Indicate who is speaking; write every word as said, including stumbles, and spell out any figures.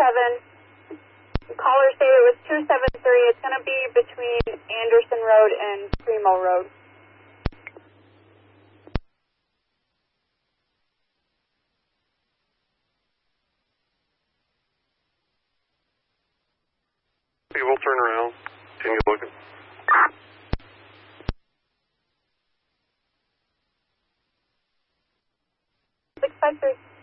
Speaker 1: seven. Caller stated it was two seven three. It's going to be between Anderson Road and Primo Road.
Speaker 2: Okay, we'll turn around. Continue looking.
Speaker 1: six five three.